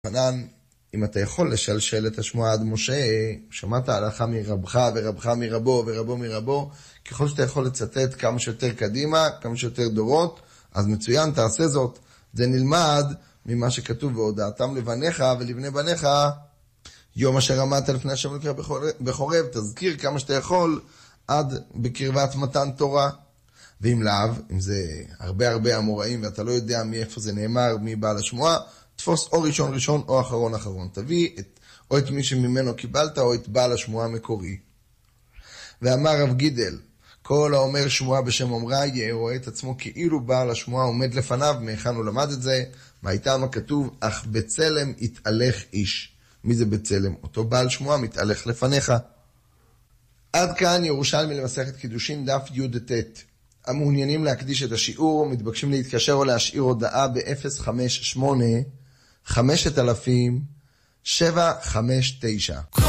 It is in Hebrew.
חנן, אם אתה יכול לשלשל את השמועה עד משה, שמעת הלכה מרבך ורבך מרבו ורבו מרבו, ככל שאתה יכול לצטט כמה שיותר קדימה, כמה שיותר דורות, אז מצוין, תעשה זאת. זה נלמד ממה שכתוב, והודעתם לבניך ולבני בניך, יום אשר עמדת לפני השם אלוקיך בחורב, תזכיר כמה שאתה יכול עד בקרבת מתן תורה. ואם לאו, אם זה הרבה אמוראים ואתה לא יודע מאיפה זה נאמר, מי בעל השמועה, תפוס או ראשון ראשון או אחרון אחרון. תביא או את מי שממנו קיבלת או את בעל השמועה המקורי. ואמר רב גידל, כל האומר שמועה בשם אומרה, רואה את עצמו כאילו בעל השמועה עומד לפניו, מהיכן הוא למד את זה, מהייתם הכתוב, אך בצלם יתהלך איש. מי זה בצלם? אותו בעל שמועה מתהלך לפניך. עד כאן ירושלמי למסכת קידושין דף י"ט. המעוניינים להקדיש את השיעור מתבקשים להתקשר או להשאיר הודעה ב-058 5000 759.